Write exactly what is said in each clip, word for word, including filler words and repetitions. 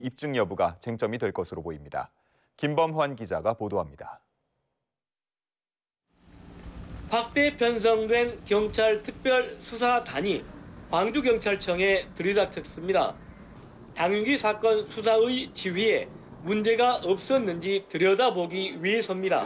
입증 여부가 쟁점이 될 것으로 보입니다. 김범환 기자가 보도합니다. 확대 편성된 경찰 특별수사단이 광주경찰청에 들이닥쳤습니다. 장윤기 사건 수사의 지휘에 문제가 없었는지 들여다보기 위해서입니다.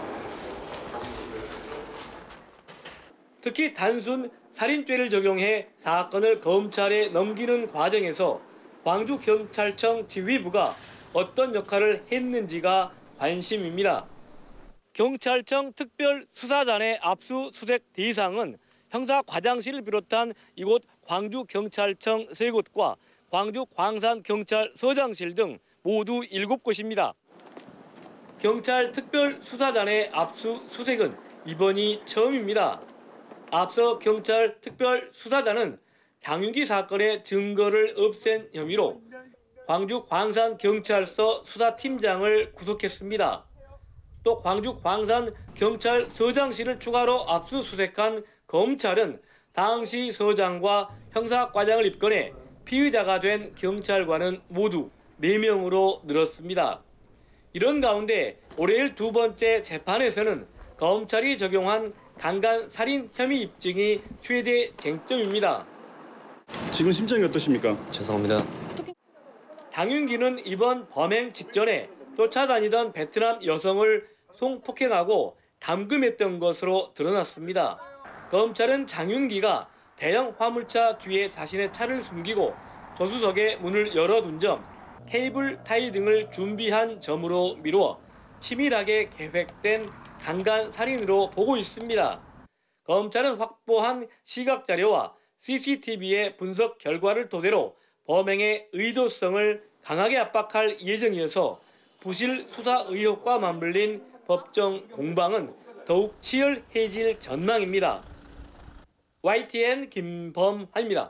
특히 단순 살인죄를 적용해 사건을 검찰에 넘기는 과정에서 광주경찰청 지휘부가 어떤 역할을 했는지가 관심입니다. 경찰청 특별수사단의 압수수색 대상은 형사과장실을 비롯한 이곳 광주경찰청 세 곳과 광주 광산경찰서장실 등 모두 일곱 곳입니다. 경찰 특별수사단의 압수수색은 이번이 처음입니다. 앞서 경찰 특별수사단은 장윤기 사건의 증거를 없앤 혐의로 광주 광산경찰서 수사팀장을 구속했습니다. 또 광주 광산경찰서장실을 추가로 압수수색한 검찰은 당시 서장과 형사과장을 입건해 피의자가 된 경찰관은 모두 네 명으로 늘었습니다. 이런 가운데 올해일 두 번째 재판에서는 검찰이 적용한 강간살인 혐의 입증이 최대 쟁점입니다. 지금 심정이 어떠십니까? 죄송합니다. 장윤기는 이번 범행 직전에 쫓아다니던 베트남 여성을 성폭행하고 감금했던 것으로 드러났습니다. 검찰은 장윤기가 대형 화물차 뒤에 자신의 차를 숨기고 조수석에 문을 열어둔 점, 케이블 타이 등을 준비한 점으로 미루어 치밀하게 계획된 강간 살인으로 보고 있습니다. 검찰은 확보한 시각자료와 씨씨티비의 분석 결과를 토대로 범행의 의도성을 강하게 압박할 예정이어서 부실 수사 의혹과 맞물린 법정 공방은 더욱 치열해질 전망입니다. 와이티엔 김범환입니다.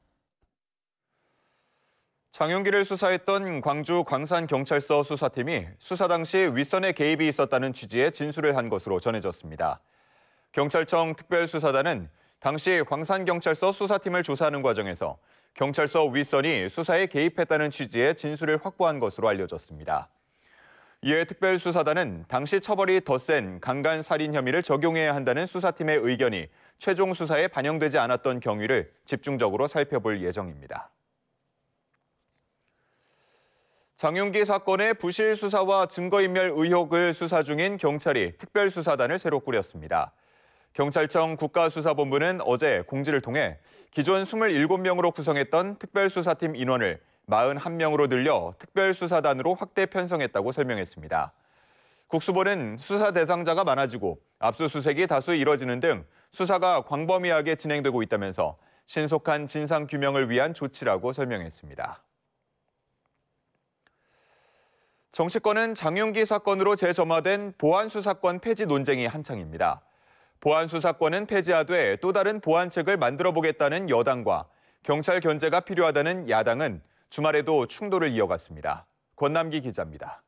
장윤기를 수사했던 광주 광산경찰서 수사팀이 수사 당시 윗선의 개입이 있었다는 취지의 진술을 한 것으로 전해졌습니다. 경찰청 특별수사단은 당시 광산경찰서 수사팀을 조사하는 과정에서 경찰서 윗선이 수사에 개입했다는 취지의 진술을 확보한 것으로 알려졌습니다. 이에 특별수사단은 당시 처벌이 더 센 강간살인 혐의를 적용해야 한다는 수사팀의 의견이 최종 수사에 반영되지 않았던 경위를 집중적으로 살펴볼 예정입니다. 장윤기 사건의 부실 수사와 증거인멸 의혹을 수사 중인 경찰이 특별수사단을 새로 꾸렸습니다. 경찰청 국가수사본부는 어제 공지를 통해 기존 이십칠 명으로 구성했던 특별수사팀 인원을 사십일 명으로 늘려 특별수사단으로 확대 편성했다고 설명했습니다. 국수본은 수사 대상자가 많아지고 압수수색이 다수 이뤄지는 등 수사가 광범위하게 진행되고 있다면서 신속한 진상규명을 위한 조치라고 설명했습니다. 정치권은 장윤기 사건으로 재점화된 보안수사권 폐지 논쟁이 한창입니다. 보안수사권은 폐지하되 또 다른 보안책을 만들어보겠다는 여당과 경찰 견제가 필요하다는 야당은 주말에도 충돌을 이어갔습니다. 권남기 기자입니다.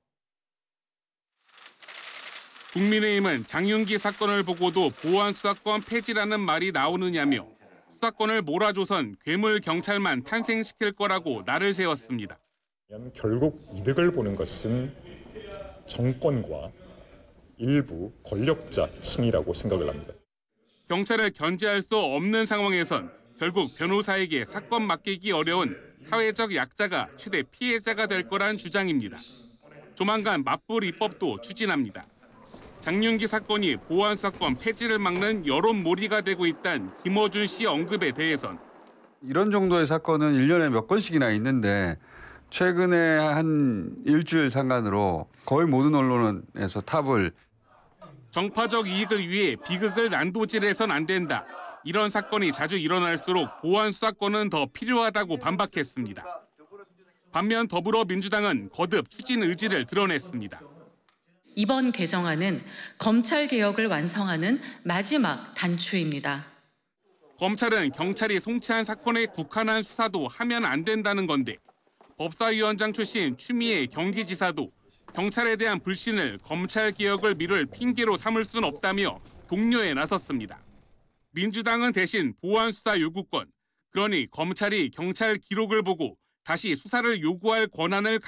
국민의힘은 장윤기 사건을 보고도 보안수사권 폐지라는 말이 나오느냐며 수사권을 몰아줘선 괴물 경찰만 탄생시킬 거라고 날을 세웠습니다. 결국 이득을 보는 것은 정권과 일부 권력자층이라고 생각을 합니다. 경찰을 견제할 수 없는 상황에선 결국 변호사에게 사건 맡기기 어려운 사회적 약자가 최대 피해자가 될 거란 주장입니다. 조만간 맞불 입법도 추진합니다. 장윤기 사건이 보안수사권 폐지를 막는 여론몰이가 되고 있다는 김어준 씨 언급에 대해선 이런 정도의 사건은 일 년에 몇 건씩이나 있는데 최근에 한 일주일 상간으로 거의 모든 언론에서 탑을 정파적 이익을 위해 비극을 난도질해선 안 된다. 이런 사건이 자주 일어날수록 보안 수사권은 더 필요하다고 반박했습니다. 반면 더불어민주당은 거듭 추진 의지를 드러냈습니다. 이번 개정안은 검찰 개혁을 완성하는 마지막 단추입니다. 검찰은 경찰이 송치한 사건에 국한한 수사도 하면 안 된다는 건데 법사위원장 출신 추미애 경기지사도 경찰에 대한 불신을 검찰 개혁을 미룰 핑계로 삼을 순 없다며 독려에 나섰습니다. 민주당은 대신 보안 수사 요구권, 그러니 검찰이 경찰 기록을 보고 다시 수사를 요구할 권한을